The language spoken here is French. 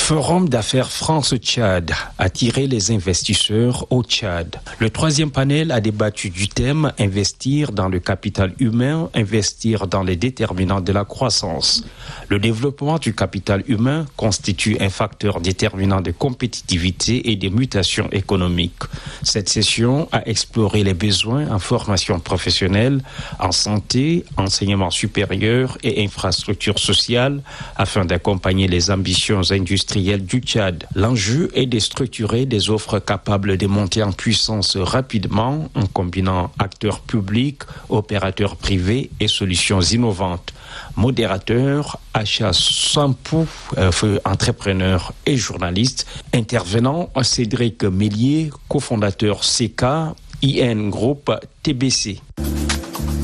Forum d'affaires France-Tchad, attirer les investisseurs au Tchad. Le troisième panel a débattu du thème « Investir dans le capital humain, investir dans les déterminants de la croissance ». Le développement du capital humain constitue un facteur déterminant de compétitivité et de mutation économique. Cette session a exploré les besoins en formation professionnelle, en santé, enseignement supérieur et infrastructures sociales afin d'accompagner les ambitions industrielles du Tchad. L'enjeu est de structurer des offres capables de monter en puissance rapidement en combinant acteurs publics, opérateurs privés et solutions innovantes. Modérateur, Acha Sampou, entrepreneur et journaliste. Intervenant, Cédric Mélier, cofondateur CK, IN Group TBC.